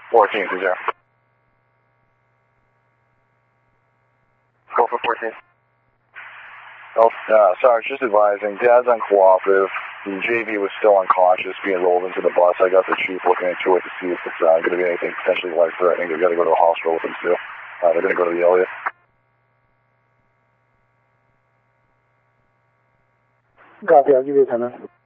14 to 0. Go for 14. Oh, sorry, just advising. Dad's uncooperative. The JV was still unconscious, being rolled into the bus. I got the chief looking into it to see if it's going to be anything potentially life-threatening. They've got to go to the hospital with him, too. They're going to go to the Elliott. Copy, I'll give you 10 minutes.